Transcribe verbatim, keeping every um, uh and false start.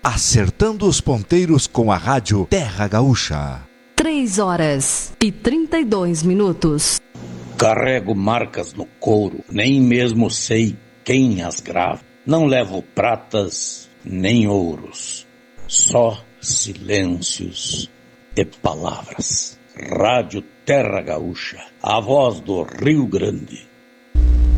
acertando os ponteiros com a rádio Terra Gaúcha. Três horas e trinta e dois minutos. Carrego marcas no couro, nem mesmo sei quem as grava. Não levo pratas nem ouros, só silêncios e palavras. Rádio Terra Gaúcha, a voz do Rio Grande,